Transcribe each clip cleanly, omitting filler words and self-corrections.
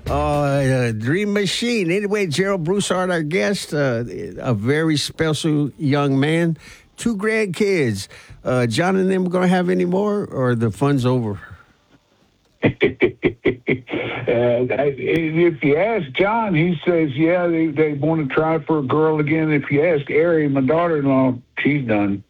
Dream Machine. Anyway, Gerald Broussard, our guest, a very special young man. 2 grandkids. John and them going to have any more, or the fun's over? If you ask John, he says, yeah, they want to try for a girl again. If you ask Ari, my daughter-in-law, she's done.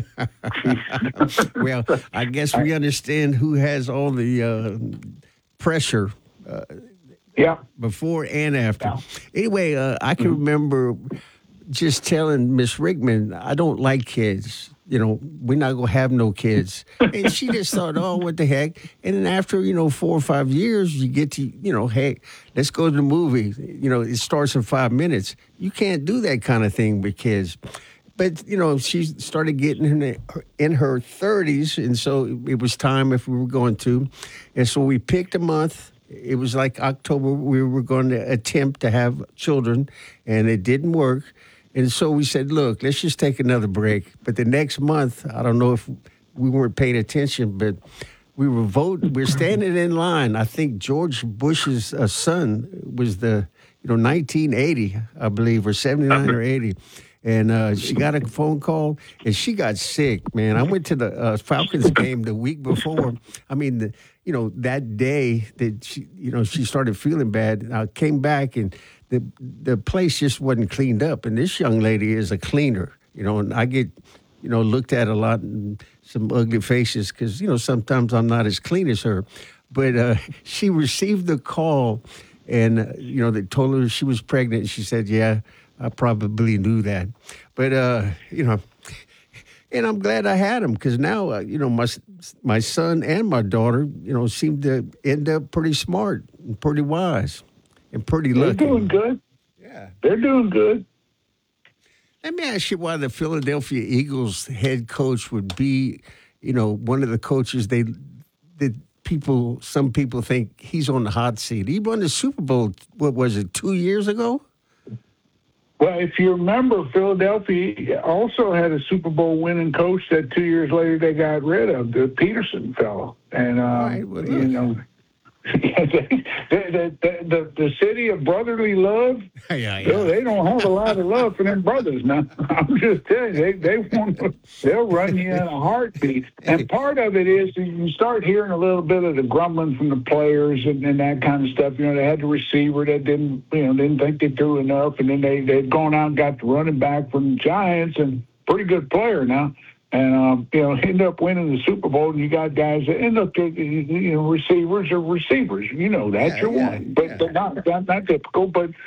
Well, I guess we understand who has all the pressure. Yeah. Before and after. Yeah. Anyway, I can remember just telling Miss Rickman, I don't like kids. You know, we're not going to have no kids. And she just thought, oh, what the heck? And then after, 4 or 5 years, you get to, hey, let's go to the movie. It starts in 5 minutes. You can't do that kind of thing with kids. But, she started getting in her 30s, and so it was time if we were going to. And so we picked a month. It was like October. We were going to attempt to have children, and it didn't work. And so we said, look, let's just take another break. But the next month, I don't know if we weren't paying attention, but we were voting. We're standing in line. I think George Bush's son was 1980, I believe, or 79 or 80. And she got a phone call, and she got sick, man. I went to the Falcons game the week before. I mean, that day that she started feeling bad. I came back, and the place just wasn't cleaned up. And this young lady is a cleaner, and I get, looked at a lot and some ugly faces because, sometimes I'm not as clean as her. But she received the call, and, they told her she was pregnant. And she said, yeah, I probably knew that. But, and I'm glad I had them because now, my son and my daughter, seem to end up pretty smart and pretty wise and pretty lucky. They're doing good. Yeah. They're doing good. Let me ask you why the Philadelphia Eagles head coach would be, one of the coaches some people think he's on the hot seat. He won the Super Bowl, what was it, 2 years ago? Well, if you remember, Philadelphia also had a Super Bowl winning coach that 2 years later they got rid of, the Peterson fellow. And, right, well, the city of brotherly love, yeah. They don't have a lot of love for them brothers now. I'm just telling you, they'll run you in a heartbeat. And part of it is you start hearing a little bit of the grumbling from the players and that kind of stuff. They had the receiver that didn't think they threw enough, and then they'd gone out and got the running back from the Giants, and pretty good player now. And, end up winning the Super Bowl, and you got guys that end up, receivers are receivers. That's your one. But they're not typical. But